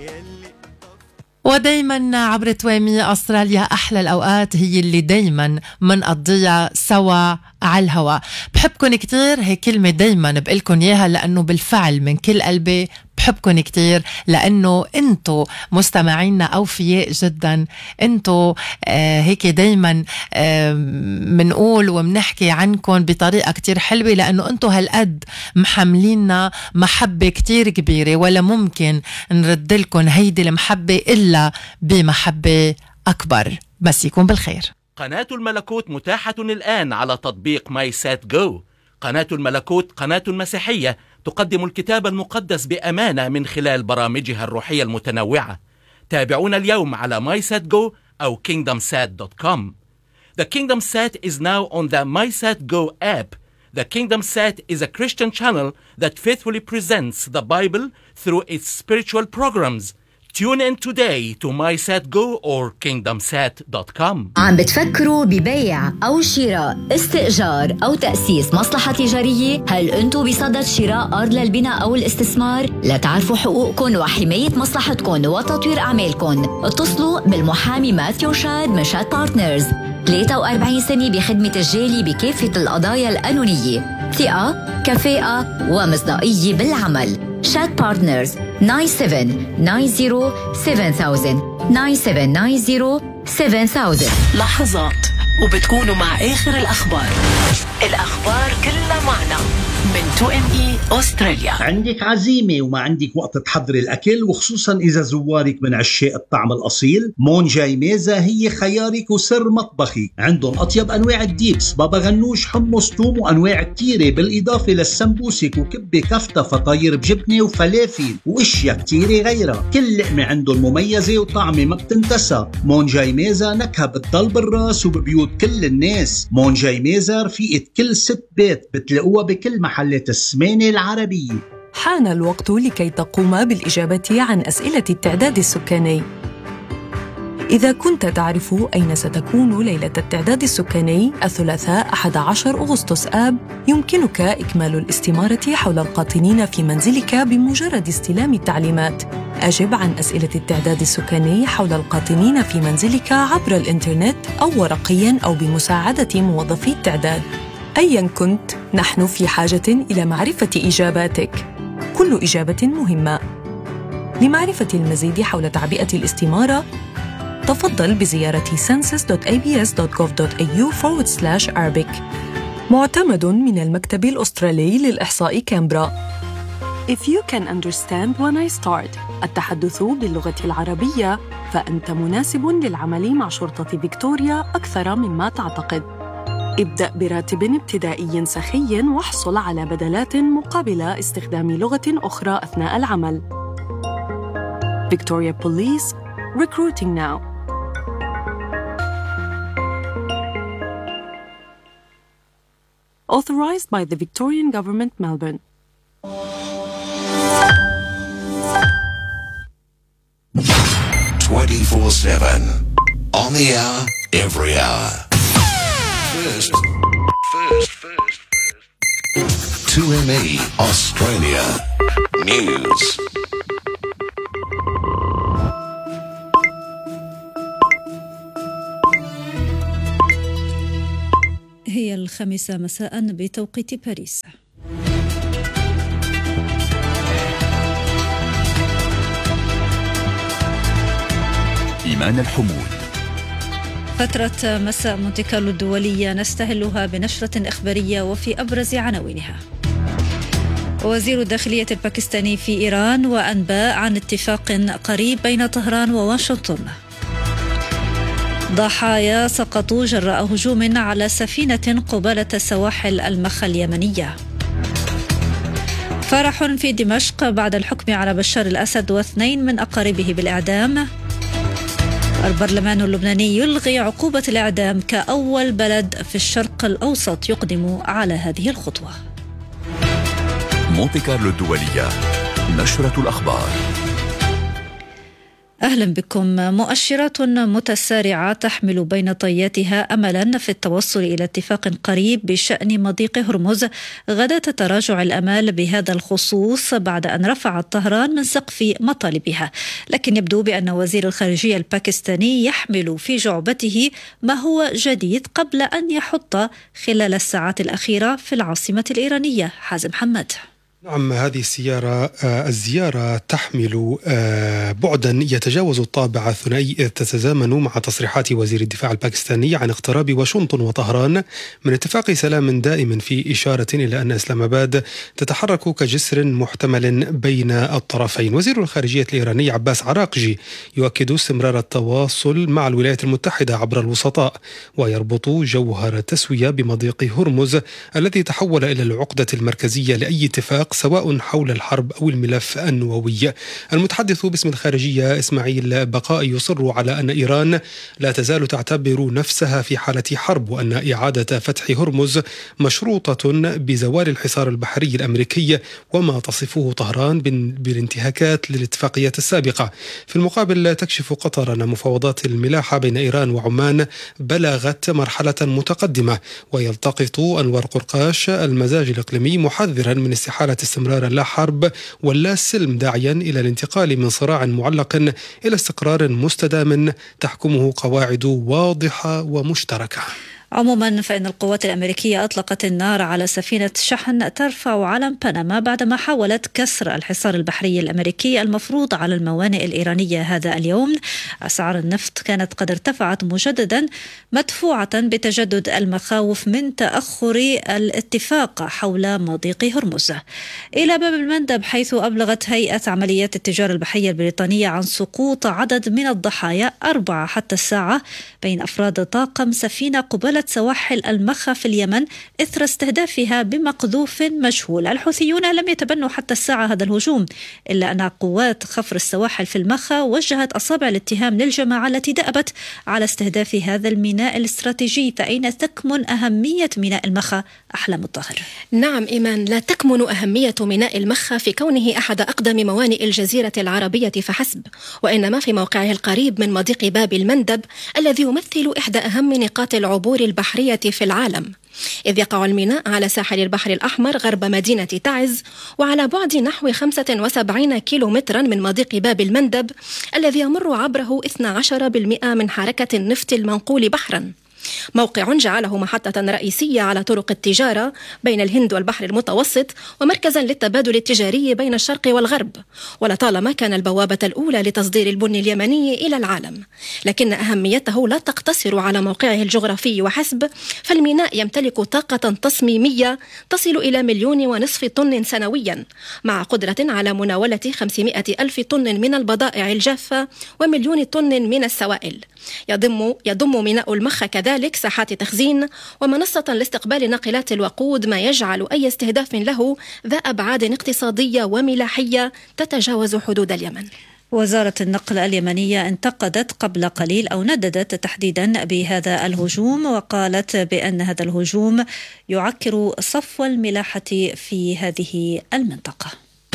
ودايما عبر توامي أستراليا أحلى الأوقات هي اللي دايما منقضيها سوا على الهواء. بحبكن كتير، هي كلمة دايما بقلكن إياها لأنه بالفعل من كل قلبي بحبكن كتير، لأنه انتو مستمعينا أوفياء جدا. انتو هيك دايما منقول ومنحكي عنكن بطريقة كتير حلوة، لأنه انتو هالقد محمليننا محبة كتير كبيرة، ولا ممكن نردلكن هيدي المحبة إلا بمحبة أكبر. مسيكم بالخير. قناة الملكوت متاحة الآن على تطبيق ماي سات جو. قناة الملكوت قناة مسيحية تقدم الكتاب المقدس بأمانة من خلال برامجها الروحية المتنوعة. تابعونا اليوم على MySatGo أو KingdomSat.com. The KingdomSat is now on the MySatGo app. The KingdomSat is a Christian channel that faithfully presents the Bible through its spiritual programs. Tune in today to MySatGo or KingdomSat.com. عم بتفكروا ببيع أو شراء، استئجار أو تأسيس مصلحة تجارية؟ هل أنتوا بصدد شراء أرض للبناء أو الاستثمار؟ لتعرفوا حقوقكم وحماية مصلحتكم وتطوير أعمالكم، اتصلوا بالمحامي ماثيو شاد من شاد بارتنرز. 43 سنة بخدمة الجالي بكافة القضايا القانونية، ثقة، كفاءة ومصداقية بالعمل. شاد بارتنرز 97907000 لحظات وبتكونوا مع آخر الأخبار كلها معنا من 2ME أستراليا. عندك عزيمة وما عندك وقت تحضري الأكل، وخصوصا إذا زوارك من عشاق الطعم الأصيل، مون جاي ميزة هي خيارك وسر مطبخي. عندهم أطيب أنواع الديبس، بابا غنوش، حمص، توم وأنواع كتيرة، بالإضافة للسمبوسك وكبة كفتة، فطاير بجبنة وفلافل وإشياء كتيرة غيرها. كل لقمة عندهم مميزة وطعمة ما بتنتسى. مون جاي ميزة نكهة بتضل بالراس وببيوت كل الناس. مون جاي ميزة رفيقة كل ست بيت، بتلاقوها بكل محلات السمانة العربية. حان الوقت لكي تقوم بالإجابة عن أسئلة التعداد السكاني. إذا كنت تعرف أين ستكون ليلة التعداد السكاني الثلاثاء 11 أغسطس آب، يمكنك إكمال الاستمارة حول القاطنين في منزلك بمجرد استلام التعليمات. أجب عن أسئلة التعداد السكاني حول القاطنين في منزلك عبر الإنترنت أو ورقياً أو بمساعدة موظفي التعداد. أياً كنت، نحن في حاجة إلى معرفة إجاباتك. كل إجابة مهمة. لمعرفة المزيد حول تعبئة الاستمارة، تفضل بزيارة census.abs.gov.au/Arabic. معتمد من المكتب الأسترالي للإحصاء كامبرا. If you can understand when I start التحدث باللغة العربية، فأنت مناسب للعمل مع شرطة فيكتوريا أكثر مما تعتقد. ابدأ براتب ابتدائي سخي واحصل على بدلات مقابل استخدام لغة أخرى أثناء العمل. Victoria Police, recruiting now. Authorized by the Victorian Government, Melbourne. 24/7 on the hour, every hour. First. 2ME Australia News. هي 5 مساء بتوقيت باريس. إيمان الحمود. فترة مساء مونتي كارلو الدولية نستهلها بنشرة إخبارية وفي أبرز عناوينها: وزير الداخلية الباكستاني في إيران وأنباء عن اتفاق قريب بين طهران وواشنطن. ضحايا سقطوا جراء هجوم على سفينة قبالة سواحل المخا اليمنية. فرح في دمشق بعد الحكم على بشار الأسد و2 من أقاربه بالإعدام. البرلمان اللبناني يلغي عقوبة الإعدام كأول بلد في الشرق الأوسط يقدم على هذه الخطوة. مونتي كارلو الدولية، نشرة الأخبار. أهلا بكم. مؤشرات متسارعة تحمل بين طياتها أملا في التوصل إلى اتفاق قريب بشأن مضيق هرمز غدا تراجع الأمال بهذا الخصوص بعد أن رفعت طهران من سقف مطالبها، لكن يبدو بأن وزير الخارجية الباكستاني يحمل في جعبته ما هو جديد قبل أن يحط خلال الساعات الأخيرة في العاصمة الإيرانية. حازم محمد. نعم، هذه الزيارة تحمل بعدا يتجاوز الطابع الثنائي، تتزامن مع تصريحات وزير الدفاع الباكستاني عن اقتراب واشنطن وطهران من اتفاق سلام دائم، في إشارة إلى أن إسلام آباد تتحرك كجسر محتمل بين الطرفين. وزير الخارجية الإيراني عباس عراقجي يؤكد استمرار التواصل مع الولايات المتحدة عبر الوسطاء، ويربط جوهر التسوية بمضيق هرمز الذي تحول إلى العقدة المركزية لأي اتفاق سواء حول الحرب أو الملف النووي. المتحدث باسم الخارجية إسماعيل بقاء يصر على أن إيران لا تزال تعتبر نفسها في حالة حرب، وأن إعادة فتح هرمز مشروطة بزوال الحصار البحري الأمريكي وما تصفه طهران بالانتهاكات للاتفاقيات السابقة. في المقابل تكشف قطر أن مفاوضات الملاحة بين إيران وعمان بلغت مرحلة متقدمة، ويلتقط أنور قرقاش المزاج الإقليمي محذرا من استحالة استمرار لا حرب ولا سلم، داعيا إلى الانتقال من صراع معلق إلى استقرار مستدام تحكمه قواعد واضحة ومشتركة. عموما فإن القوات الأمريكية أطلقت النار على سفينة شحن ترفع علم بنما بعدما حاولت كسر الحصار البحري الأمريكي المفروض على الموانئ الإيرانية هذا اليوم. أسعار النفط كانت قد ارتفعت مجددا، مدفوعة بتجدد المخاوف من تأخر الاتفاق حول مضيق هرمز. إلى باب المندب، حيث أبلغت هيئة عمليات التجارة البحرية البريطانية عن سقوط عدد من الضحايا 4 حتى الساعة بين أفراد طاقم سفينة قبالة سواحل المخا في اليمن إثر استهدافها بمقذوف مجهول. الحوثيون لم يتبنوا حتى الساعة هذا الهجوم، إلا أن قوات خفر السواحل في المخا وجهت أصابع الاتهام للجماعة التي دأبت على استهداف هذا الميناء الاستراتيجي. فأين تكمن أهمية ميناء المخا؟ أحلام الطاهر. نعم إيمان، لا تكمن أهمية ميناء المخا في كونه أحد أقدم موانئ الجزيرة العربية فحسب، وإنما في موقعه القريب من مضيق باب المندب الذي يمثل إحدى أهم نقاط العبور البحرية في العالم، إذ يقع الميناء على ساحل البحر الأحمر غرب مدينة تعز، وعلى بعد نحو 75 كيلومترا من مضيق باب المندب الذي يمر عبره 12% من حركة النفط المنقول بحرا. موقع جعله محطة رئيسية على طرق التجارة بين الهند والبحر المتوسط، ومركزا للتبادل التجاري بين الشرق والغرب، ولطالما كان البوابة الأولى لتصدير البن اليمني إلى العالم. لكن أهميته لا تقتصر على موقعه الجغرافي وحسب، فالميناء يمتلك طاقة تصميمية تصل إلى 1.5 مليون طن سنويا، مع قدرة على مناولة 500,000 طن من البضائع الجافة و1,000,000 طن من السوائل. يضم ميناء المخا كذلك ساحات تخزين ومنصة لاستقبال ناقلات الوقود، ما يجعل أي استهداف له ذا أبعاد اقتصادية وملاحية تتجاوز حدود اليمن. وزارة النقل اليمنية انتقدت قبل قليل أو نددت تحديدا بهذا الهجوم، وقالت بأن هذا الهجوم يعكر صفو الملاحة في هذه المنطقة.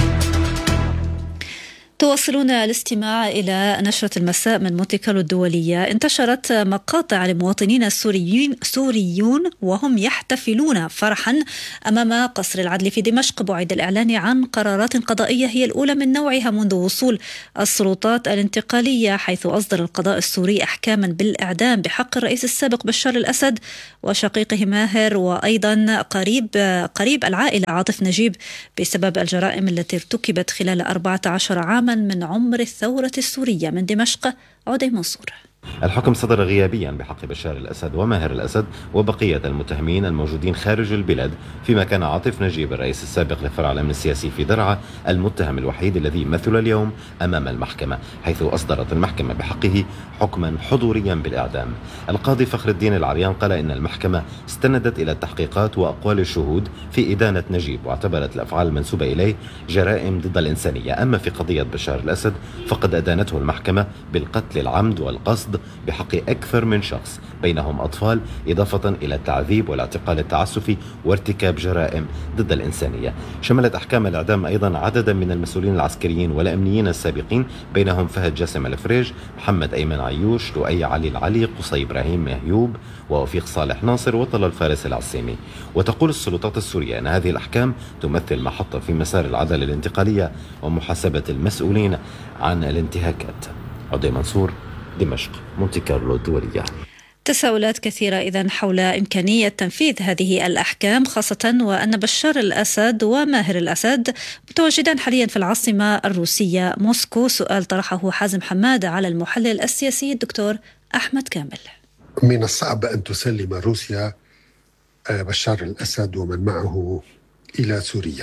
تواصلون الاستماع إلى نشرة المساء من مونتي كارلو الدولية. انتشرت مقاطع لمواطنين سوريون وهم يحتفلون فرحا أمام قصر العدل في دمشق بعد الإعلان عن قرارات قضائية هي الأولى من نوعها منذ وصول السلطات الانتقالية، حيث أصدر القضاء السوري أحكاما بالإعدام بحق الرئيس السابق بشار الأسد وشقيقه ماهر، وأيضا قريب العائلة عاطف نجيب، بسبب الجرائم التي ارتكبت خلال 14 عاما من عمر الثورة السورية. من دمشق عودي منصور. الحكم صدر غيابيا بحق بشار الأسد وماهر الأسد وبقية المتهمين الموجودين خارج البلاد، فيما كان عاطف نجيب الرئيس السابق لفرع الأمن السياسي في درعا المتهم الوحيد الذي مثل اليوم أمام المحكمة، حيث أصدرت المحكمة بحقه حكما حضوريا بالإعدام. القاضي فخر الدين العريان قال إن المحكمة استندت إلى التحقيقات وأقوال الشهود في إدانة نجيب، واعتبرت الأفعال المنسوبة إليه جرائم ضد الإنسانية. أما في قضية بشار الأسد فقد أدانته المحكمة بالقتل العمد والقصد القصد بحق أكثر من شخص بينهم أطفال، إضافة إلى التعذيب والاعتقال التعسفي وارتكاب جرائم ضد الإنسانية. شملت أحكام الإعدام أيضا عددا من المسؤولين العسكريين والأمنيين السابقين، بينهم فهد جاسم الفريج، محمد أيمن عيوش، لؤي علي العلي، قصي إبراهيم مهيوب، ووفيق صالح ناصر، وطلال فارس العسيمي. وتقول السلطات السورية أن هذه الأحكام تمثل محطة في مسار العدالة الانتقالية ومحاسبة المسؤولين عن الانتهاكات. عدي منصور، دمشق، مونتي كارلو الدولية. تساؤلات كثيرة إذن حول إمكانية تنفيذ هذه الأحكام، خاصة وأن بشار الأسد وماهر الأسد متواجدان حاليا في العاصمة الروسية موسكو. سؤال طرحه حازم حماد على المحلل السياسي الدكتور أحمد كامل. من الصعب أن تسلم روسيا بشار الأسد ومن معه إلى سوريا،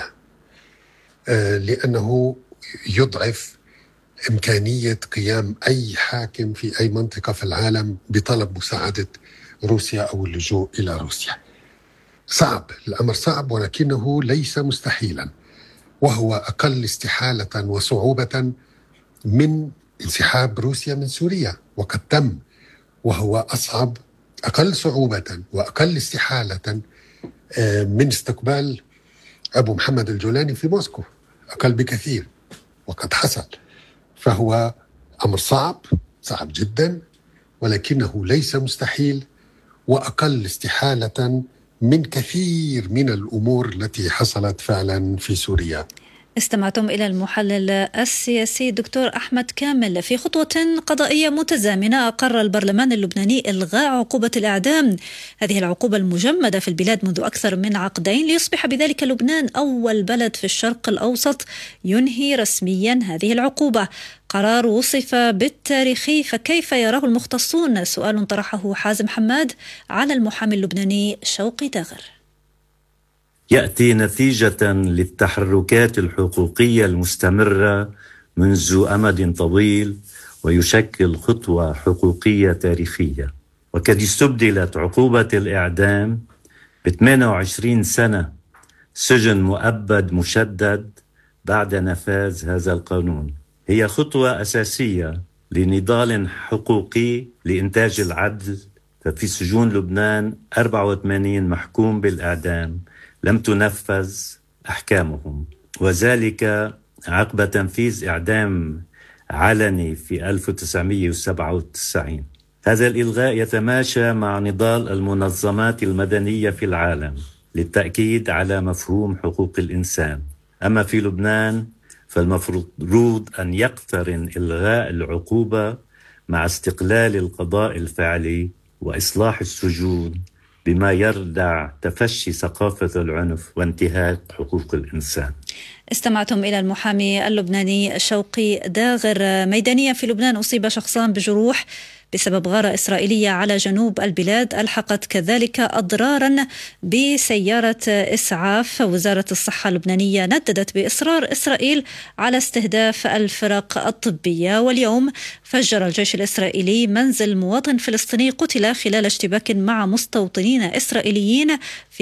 لأنه يضعف إمكانية قيام أي حاكم في أي منطقة في العالم بطلب مساعدة روسيا أو اللجوء إلى روسيا. صعب، الأمر صعب، ولكنه ليس مستحيلا، وهو أقل استحالة وصعوبة من انسحاب روسيا من سوريا، وقد تم، وهو أصعب، أقل صعوبة وأقل استحالة من استقبال أبو محمد الجولاني في موسكو، أقل بكثير، وقد حصل. فهو أمر صعب جدا، ولكنه ليس مستحيل، وأقل استحالة من كثير من الأمور التي حصلت فعلا في سوريا. استمعتم إلى المحلل السياسي دكتور أحمد كامل. في خطوة قضائية متزامنة أقر البرلمان اللبناني إلغاء عقوبة الإعدام، هذه العقوبة المجمدة في البلاد منذ أكثر من عقدين، ليصبح بذلك لبنان أول بلد في الشرق الأوسط ينهي رسميا هذه العقوبة. قرار وصف بالتاريخي، فكيف يراه المختصون؟ سؤال طرحه حازم حماد على المحامي اللبناني شوقي داغر. يأتي نتيجة للتحركات الحقوقية المستمرة منذ أمد طويل، ويشكل خطوة حقوقية تاريخية. وقد استبدلت عقوبة الإعدام ب 28 سنة سجن مؤبد مشدد بعد نفاذ هذا القانون. هي خطوة أساسية لنضال حقوقي لإنتاج العدل. ففي سجون لبنان 84 محكوم بالإعدام لم تنفذ أحكامهم، وذلك عقب تنفيذ إعدام علني في 1997. هذا الإلغاء يتماشى مع نضال المنظمات المدنية في العالم للتأكيد على مفهوم حقوق الإنسان. أما في لبنان فالمفروض أن يقترن إلغاء العقوبة مع استقلال القضاء الفعلي وإصلاح السجون، بما يردع تفشي ثقافة العنف وانتهاك حقوق الإنسان. استمعتم إلى المحامي اللبناني شوقي داغر. ميدانيا في لبنان أصيب شخصان بجروح بسبب غارة إسرائيلية على جنوب البلاد ألحقت كذلك أضرارا بسيارة إسعاف. وزارة الصحة اللبنانية نددت بإصرار إسرائيل على استهداف الفرق الطبية. واليوم فجر الجيش الإسرائيلي منزل مواطن فلسطيني قتل خلال اشتباك مع مستوطنين إسرائيليين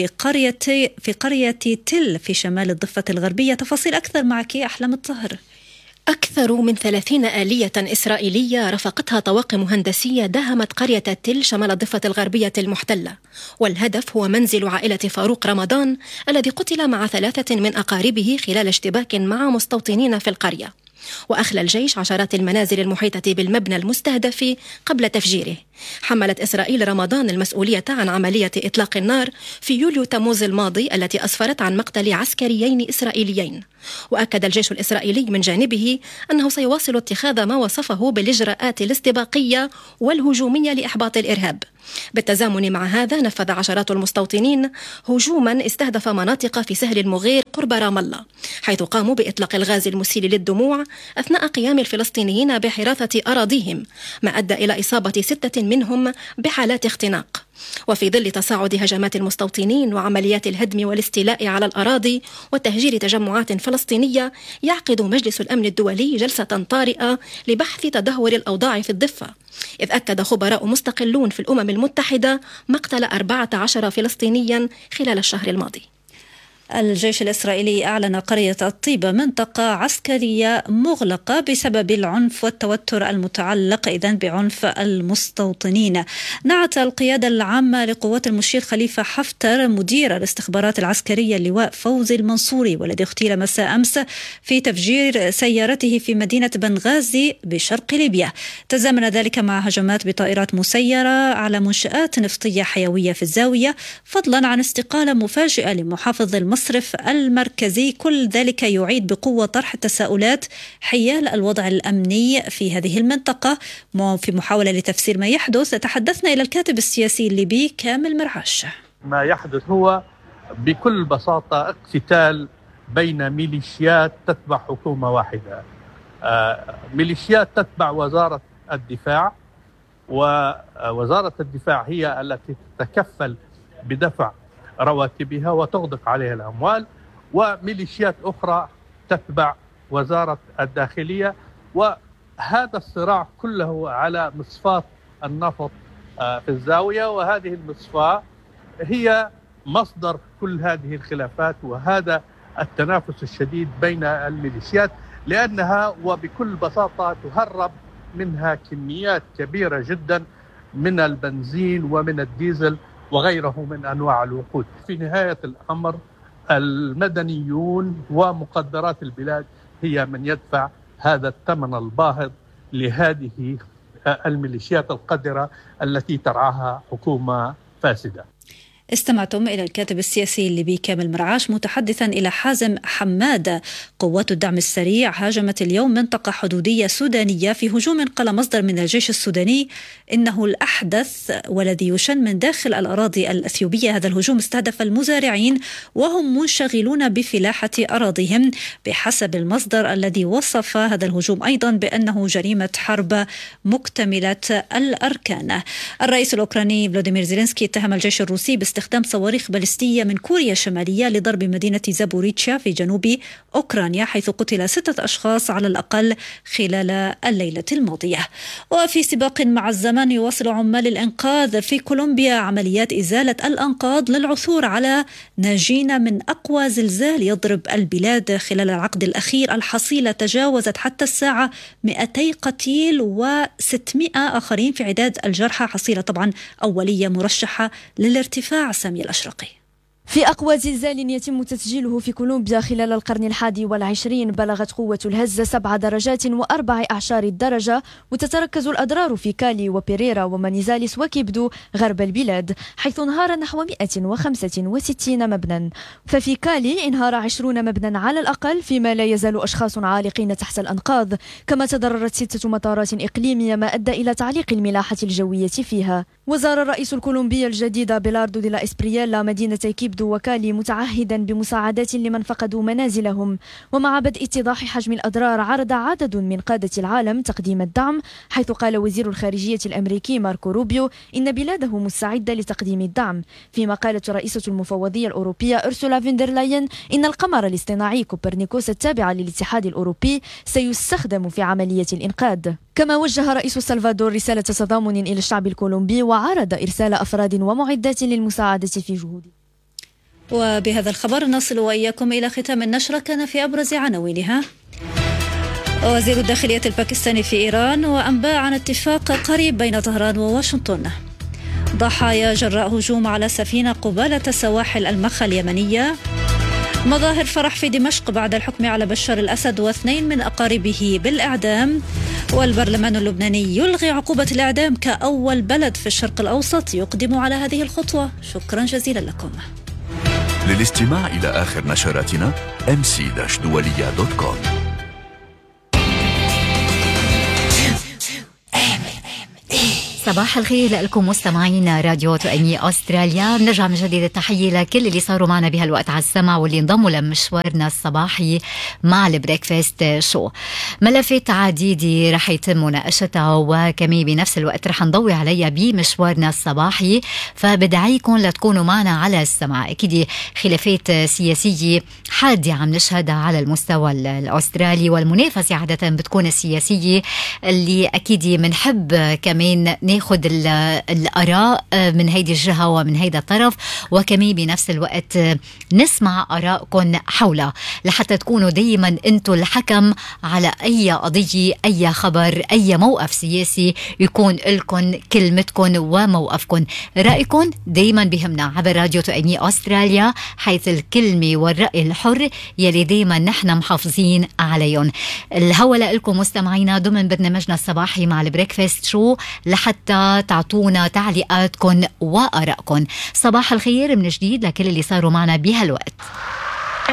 في قرية تل في شمال الضفة الغربية. تفاصيل أكثر معك أحلام الطاهر. أكثر من 30 آلية إسرائيلية رافقتها طواقم هندسية داهمت قرية تل شمال الضفة الغربية المحتلة، والهدف هو منزل عائلة فاروق رمضان الذي قتل مع 3 من أقاربه خلال اشتباك مع مستوطنين في القرية. وأخلى الجيش عشرات المنازل المحيطة بالمبنى المستهدف قبل تفجيره. حملت إسرائيل رمضان المسؤولية عن عملية إطلاق النار في يوليو تموز الماضي التي أسفرت عن مقتل عسكريين إسرائيليين. وأكد الجيش الإسرائيلي من جانبه أنه سيواصل اتخاذ ما وصفه بالإجراءات الاستباقية والهجومية لإحباط الإرهاب. بالتزامن مع هذا نفذ عشرات المستوطنين هجوما استهدف مناطق في سهل المغير قرب رام الله، حيث قاموا بإطلاق الغاز المسيل للدموع أثناء قيام الفلسطينيين بحراثة أراضيهم، ما أدى إلى إصابة 6 منهم بحالات اختناق. وفي ظل تصاعد هجمات المستوطنين وعمليات الهدم والاستيلاء على الأراضي وتهجير تجمعات فلسطينية، يعقد مجلس الأمن الدولي جلسة طارئة لبحث تدهور الأوضاع في الضفة، إذ أكد خبراء مستقلون في الأمم المتحدة مقتل 14 فلسطينيا خلال الشهر الماضي. الجيش الإسرائيلي أعلن قرية الطيبة منطقة عسكرية مغلقة بسبب العنف والتوتر المتعلق إذن بعنف المستوطنين. نعت القيادة العامة لقوات المشير خليفة حفتر مدير الاستخبارات العسكرية اللواء فوزي المنصوري والذي اغتيل مساء أمس في تفجير سيارته في مدينة بنغازي بشرق ليبيا. تزامن ذلك مع هجمات بطائرات مسيرة على منشآت نفطية حيوية في الزاوية، فضلا عن استقالة مفاجئة لمحافظ المصرف المركزي. كل ذلك يعيد بقوة طرح التساؤلات حيال الوضع الأمني في هذه المنطقة. في محاولة لتفسير ما يحدث تحدثنا إلى الكاتب السياسي الليبي كامل مرعاش. ما يحدث هو بكل بساطة اقتتال بين ميليشيات تتبع حكومة واحدة، ميليشيات تتبع وزارة الدفاع، ووزارة الدفاع هي التي تتكفل بدفع رواتبها وتغدق عليها الأموال، وميليشيات أخرى تتبع وزارة الداخلية. وهذا الصراع كله على مصفاة النفط في الزاوية، وهذه المصفاة هي مصدر كل هذه الخلافات وهذا التنافس الشديد بين الميليشيات، لأنها وبكل بساطة تهرب منها كميات كبيرة جدا من البنزين ومن الديزل وغيره من أنواع الوقود. في نهاية الأمر المدنيون ومقدرات البلاد هي من يدفع هذا الثمن الباهظ لهذه الميليشيات القذرة التي ترعاها حكومة فاسدة. استمعتم إلى الكاتب السياسي الليبي كامل مرعاش متحدثا إلى حازم حماد. قوات الدعم السريع هاجمت اليوم منطقة حدودية سودانية في هجوم قال مصدر من الجيش السوداني إنه الأحدث والذي يشن من داخل الأراضي الأثيوبية. هذا الهجوم استهدف المزارعين وهم منشغلون بفلاحة أراضيهم بحسب المصدر الذي وصف هذا الهجوم أيضا بأنه جريمة حرب مكتملة الأركان. الرئيس الأوكراني فلاديمير زيلينسكي اتهم الجيش الروسي باستخدام صواريخ باليستية من كوريا الشمالية لضرب مدينة زابوريتشا في جنوب أوكرانيا، حيث قتل 6 أشخاص على الأقل خلال الليلة الماضية. وفي سباق مع الزمن يواصل عمال الإنقاذ في كولومبيا عمليات إزالة الأنقاض للعثور على ناجين من أقوى زلزال يضرب البلاد خلال العقد الأخير. الحصيلة تجاوزت حتى الساعة 200 قتيل و600 آخرين في عداد الجرحى، حصيلة طبعا أولية مرشحة للارتفاع. سامي الأشرقي. في أقوى زلزال يتم تسجيله في كولومبيا خلال القرن 21 بلغت قوة الهز 7 درجات و4 أعشار الدرجة، وتتركز الأضرار في كالي وبيريرا ومانيزاليس وكيبدو غرب البلاد، حيث انهار نحو 165 مبنى. ففي كالي انهار 20 مبنى على الأقل، فيما لا يزال أشخاص عالقين تحت الأنقاض، كما تضررت 6 مطارات إقليمية ما أدى إلى تعليق الملاحة الجوية فيها. وزار الرئيس الكولومبي الجديد بيلاردو دي لا إسبرييلا مدينة كيبدو وكالي متعهدا بمساعدات لمن فقدوا منازلهم. ومع بدء اتضاح حجم الأضرار عرض عدد من قادة العالم تقديم الدعم، حيث قال وزير الخارجية الأمريكي ماركو روبيو إن بلاده مستعدة لتقديم الدعم، فيما قالت رئيسة المفوضية الأوروبية أرسولا فيندرلاين إن القمر الاصطناعي كوبرنيكوس التابع للاتحاد الأوروبي سيستخدم في عملية الإنقاذ. كما وجه رئيس سلفادور رسالة تضامن إلى الشعب الكولومبي وعرض إرسال أفراد ومعدات للمساعدة في جهوده. وبهذا الخبر نصل وإياكم إلى ختام النشرة. كان في أبرز عناوينها: وزير الداخلية الباكستاني في إيران وأنباء عن اتفاق قريب بين طهران وواشنطن. ضحايا جراء هجوم على سفينة قبالة سواحل المخا اليمنية. مظاهر فرح في دمشق بعد الحكم على بشار الأسد و2 من أقاربه بالإعدام. والبرلمان اللبناني يلغي عقوبة الإعدام كأول بلد في الشرق الأوسط يقدم على هذه الخطوة. شكرا جزيلا لكم. للاستماع إلى آخر نشراتنا mc-dualia.com. صباح الخير لكم مستمعين راديو تؤمي أستراليا. بنرجع بنجدد التحية لكل اللي صاروا معنا بهالوقت على السمع واللي انضموا لمشوارنا الصباحي مع البريكفاست شو. ملفات عديدة رح يتم مناقشتها وكمان بنفس الوقت رح نضوي عليها بمشوارنا الصباحي، فبدعيكم لتكونوا معنا على السمع. أكيد خلافات سياسية حادة عم نشهدها على المستوى الأسترالي، والمنافسة عادة بتكون السياسية اللي أكيد منحب كمان ناخد الآراء من هيدي الجهة ومن هيدا الطرف، وكمان بنفس الوقت نسمع آراءكم حولها لحتى تكونوا دايما انتوا الحكم على أي قضية، أي خبر، أي موقف سياسي، يكون لكم كلمتكم وموقفكم. رأيكم دايما بهمنا عبر راديو توأمي أستراليا، حيث الكلمة والرأي الحر يلي دايما نحن محافظين عليهم. الهوا لكم مستمعينا ضمن برنامجنا الصباحي مع البريكفاست شو لحتى تعطونا تعليقاتكم وآرائكم. صباح الخير من جديد لكل اللي صاروا معنا بهالوقت.